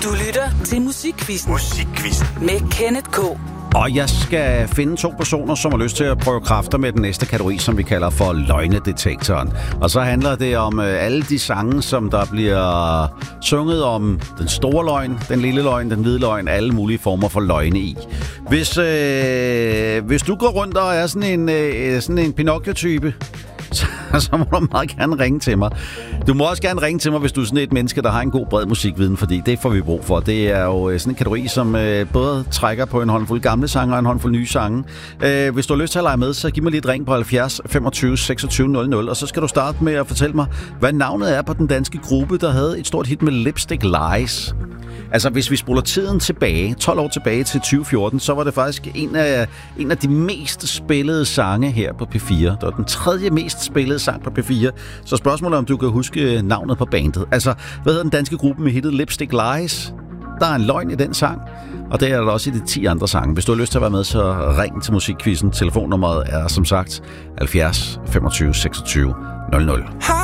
Du lytter til Musikquizzen. Musikquizzen. Med Kenneth K. Og jeg skal finde 2 personer, som har lyst til at prøve kræfter med den næste kategori, som vi kalder for løgnedetektoren. Og så handler det om alle de sange, som der bliver sunget om den store løgn, den lille løgn, den hvide løgn, alle mulige former for løgne i. Hvis du går rundt og er sådan en Pinocchio-type, så må du meget gerne ringe til mig. Du må også gerne ringe til mig, hvis du er sådan et menneske, der har en god bred musikviden, fordi det får vi brug for. Det er jo sådan en kategori, som både trækker på en håndfuld gamle sange og en håndfuld nye sange. Hvis du har lyst til at lege med, så giv mig lige et ring på 70 25 26 00, og så skal du starte med at fortælle mig, hvad navnet er på den danske gruppe, der havde et stort hit med Lipstick Lies. Altså, hvis vi spoler tiden tilbage, 12 år tilbage til 2014, så var det faktisk en af de mest spillede sange her på P4. Det var den 3. mest spillede sang på P4. Så spørgsmålet er, om du kan huske navnet på bandet. Altså, hvad hedder den danske gruppe med hittet Lipstick Lies? Der er en løgn i den sang, og det er der også i de 10 andre sange. Hvis du har lyst til at være med, så ring til Musikquizzen. Telefonnummeret er som sagt 70 25 26 00.